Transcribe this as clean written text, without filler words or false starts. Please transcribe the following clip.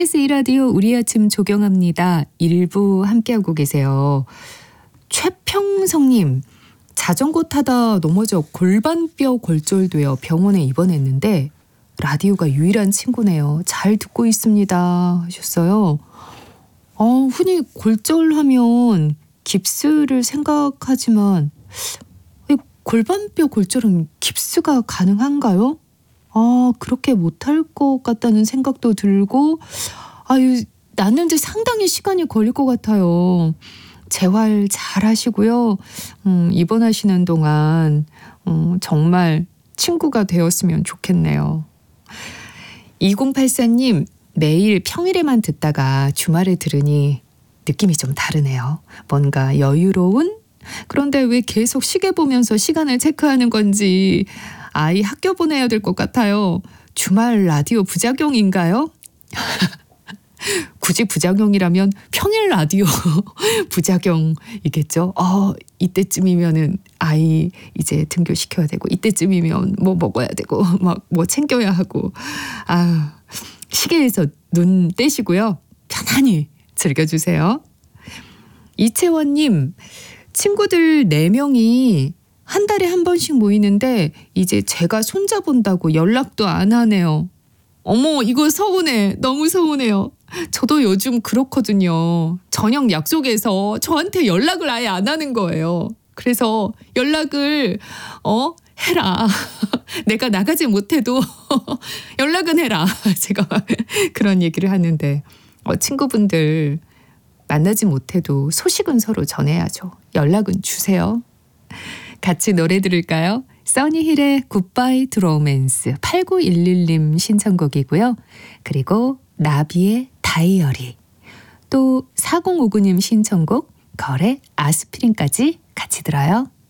KBS 1라디오 우리 아침 조경합니다. 일부 함께하고 계세요. 최평성님, 자전거 타다 넘어져 골반뼈 골절되어 병원에 입원했는데 라디오가 유일한 친구네요. 잘 듣고 있습니다 하셨어요. 흔히 골절하면 깁스를 생각하지만 이 골반뼈 골절은 깁스가 가능한가요? 그렇게 못할 것 같다는 생각도 들고 낫는데 상당히 시간이 걸릴 것 같아요. 재활 잘 하시고요. 입원하시는 동안 정말 친구가 되었으면 좋겠네요. 2084님, 매일 평일에만 듣다가 주말에 들으니 느낌이 좀 다르네요. 뭔가 여유로운? 그런데 왜 계속 시계 보면서 시간을 체크하는 건지 아이 학교 보내야 될 것 같아요. 주말 라디오 부작용인가요? 굳이 부작용이라면 평일 라디오 부작용이겠죠. 이때쯤이면은 아이 이제 등교시켜야 되고 이때쯤이면 뭐 먹어야 되고 막 뭐 챙겨야 하고 시계에서 눈 떼시고요. 편안히 즐겨주세요. 이채원님, 친구들 4명이 한 달에 한 번씩 모이는데 이제 제가 손잡은다고 연락도 안 하네요. 어머, 이거 서운해. 너무 서운해요. 저도 요즘 그렇거든요. 저녁 약속에서 저한테 연락을 아예 안 하는 거예요. 그래서 연락을 해라. 내가 나가지 못해도 연락은 해라. 제가 그런 얘기를 하는데 친구분들 만나지 못해도 소식은 서로 전해야죠. 연락은 주세요. 같이 노래 들을까요? 써니힐의 굿바이 투 로맨스 8911님 신청곡이고요. 그리고 나비의 다이어리, 또 4059님 신청곡 걸의 아스피린까지 같이 들어요.